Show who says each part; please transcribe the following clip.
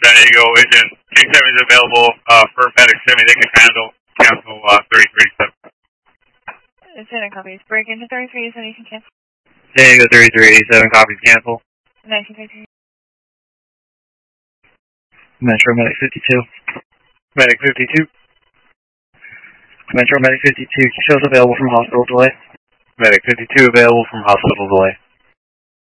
Speaker 1: San Diego Agent 27 is available for medic 70. They can handle cancel 3387.
Speaker 2: Lieutenant copies. Break into 3387. You can cancel.
Speaker 3: San Diego 3387 copies cancel.
Speaker 2: 1953.
Speaker 3: Metro Medic 52. Medic 52. Metro Medic 52 shows available from hospital delay. Medic 52 available from hospital delay.